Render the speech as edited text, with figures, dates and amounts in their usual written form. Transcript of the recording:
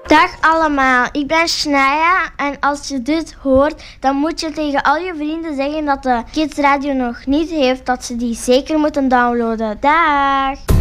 Dag allemaal, ik ben Shania en als je dit hoort, dan moet je tegen al je vrienden zeggen dat de Kids Radio nog niet heeft, dat ze die zeker moeten downloaden. Dag!